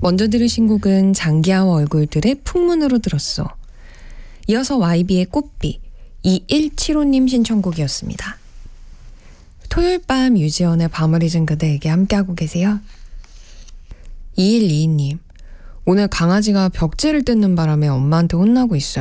먼저 들으신 곡은 장기하와 얼굴들의 풍문으로 들었소. 이어서 YB의 꽃비 2175님 신청곡이었습니다. 토요일 밤 유지연의 밤을 잊은 그대에게 함께하고 계세요. 2122님, 오늘 강아지가 벽지를 뜯는 바람에 엄마한테 혼나고 있어요.